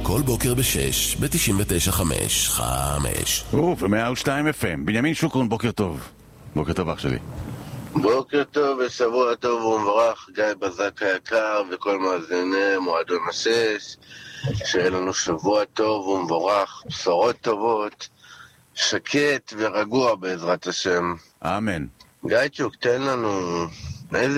כל בוקר ב-6, ב-99.5, 5. ו-102 FM. בנימין שוקרון, בוקר טוב. בוקר טוב, אח שלי. בוקר טוב ושבוע טוב ומברך, גיא בזק היקר וכל מאזיני מועדון השש. שיהיה לנו שבוע טוב ומבורך, בשורות טובות, שקט ורגוע בעזרת השם. אמן. גיא צ'וק, תן לנו איזה